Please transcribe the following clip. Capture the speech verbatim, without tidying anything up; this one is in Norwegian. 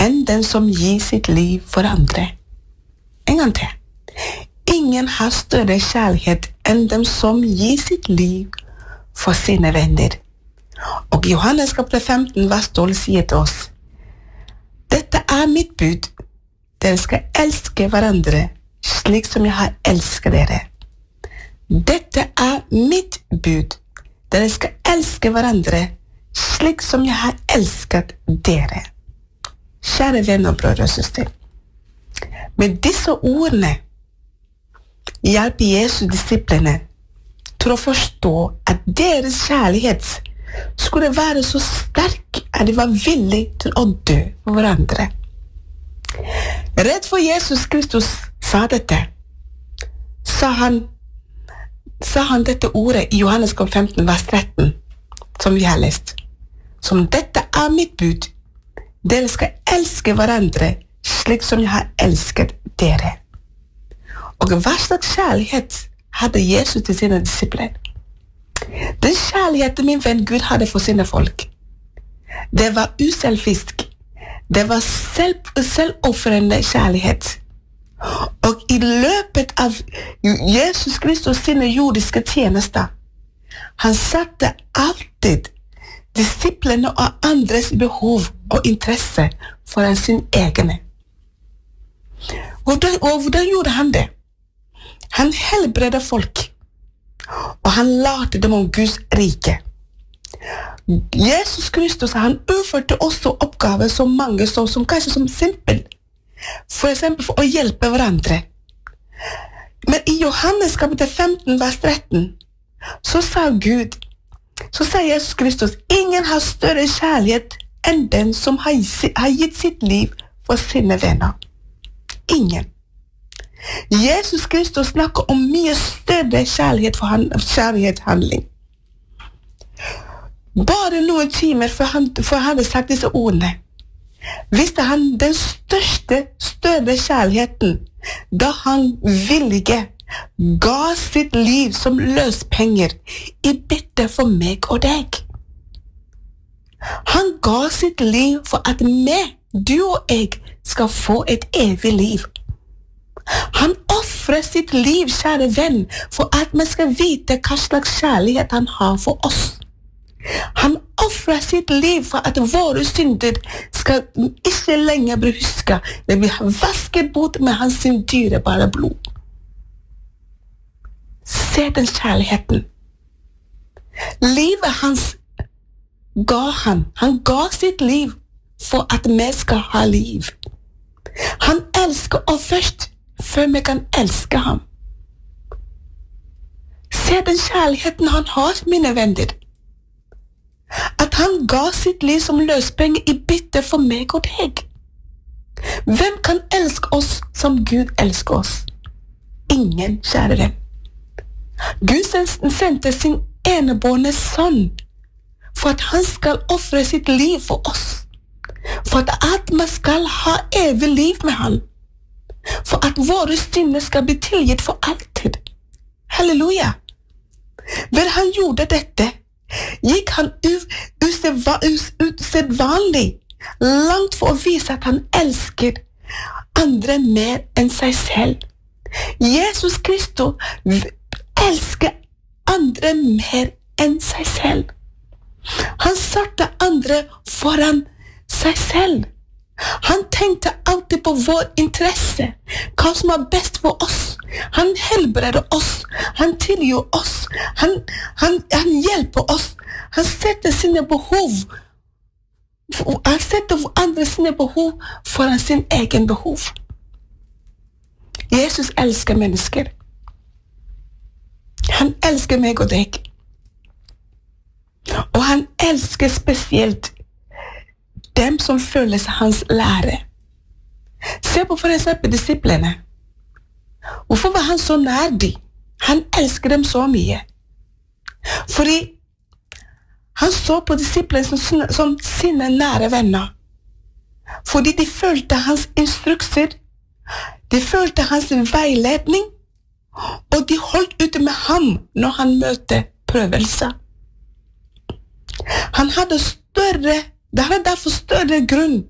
enn den som gir sitt liv for andre. En gang til. Ingen har større kjærlighet enn dem som gir sitt liv for sine venner. Og Johannes kapittel femten, vers tolv sier til oss: Dette er mitt bud. Dere skal elske hverandre slik som jeg har elsket dere. Dette er mitt bud. Dere skal elske hverandre slik som jeg har elsket dere. Kjære venner og brødre og søstre, med disse ordene hjelper Jesus disiplene til å forstå at deres kjærlighet skulle være så sterk at de var villige til å dø for hverandre. Rett for Jesus Kristus sa dette, sa han, sa han dette ordet i Johannes femten, vers tretten, som vi har lest. Som dette er mitt bud. Dere skal elske hverandre slik som jeg har elsket dere. Og hva slags kjærlighet hadde Jesus til sine disipler? Den kjærligheten min venn Gud hadde for sine folk, det var uselfisk. Det var selv, selvoffrende kjærlighet. Og i løpet av Jesus Kristus sine jordiske tjenester, han satte alltid disiplene og andres behov og interesse foran sin egne. Og, og hvordan gjorde han det? Han helbredet folk, og han lærte dem om Guds rike. Jesus Kristus, han utførte også oppgaver som mange så, som kanskje som simpel. For eksempel for å hjelpe hverandre. Men i Johannes kapittel femten, vers tretten, så sa Gud, så sa Jesus Kristus, ingen har større kjærlighet enn den som har, har gitt sitt liv for sine venner. Ingen. Jesus Kristus snakker om mye større kjærlighet for han, kjærlighetshandling. Bare noen timer før han, før han hadde sagt disse ordene, visste han den største, større kjærligheten da han villige ga sitt liv som løspenger i bytte for meg og deg. Han ga sitt liv for at vi, du og jeg, skal få et evig liv. Han offrer sitt liv, kjære venn, for at vi skal vite hva slags kjærlighet han har for oss. Han offrer sitt liv for at våre synder skal ikke lenger bli husket, men vi har vasket bort med hans dyrebare blod. Se den kjærligheten. Livet hans ga han. Han ga sitt liv for at vi skal ha liv. Han elsker oss først, før vi kan elske ham. Se den kjærligheten han har, mine venner. At han ga sitt liv som løspenger i bytte for meg og deg. Hvem kan elske oss som Gud elsker oss? Ingen, kjære venn. Gud sendte sin enebårne sønn for at han skal offre sitt liv for oss. For at man skal ha evig liv med han. For at våre synder skal bli tilgitt for alltid. Halleluja! Vel, han gjorde dette, gikk han usedvanlig langt for å vise at han elsker andre mer enn seg selv. Jesus Kristus elsker andre mer enn seg selv. Han satte andre foran seg selv. Han tenkte alltid på vår interesse, hva som er best for oss. Han helbreder oss, han tilgir oss, han, han, han hjelper oss. Han setter sine behov, han setter andre sine behov foran sin egen behov. Jesus elsker mennesker. Han elsker meg og deg. Og han elsker spesielt dem som føler seg hans lære. Se på for eksempel disiplene. Hvorfor var han så nær de? Han elsker dem så mye. Fordi han så på disiplene som, som sine nære venner. Fordi de følte hans instrukser, de følte hans veiledning, og de holdt ute med ham når han møtte prøvelser. Han hadde større, det hadde derfor større grunn